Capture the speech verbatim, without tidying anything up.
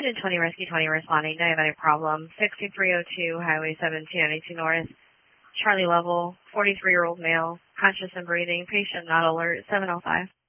Engine twenty, Rescue twenty responding. Do you have any problem? sixty-three oh two, Highway seventeen ninety-two North. Charlie level, forty-three-year-old male, conscious and breathing, patient not alert, seven oh five.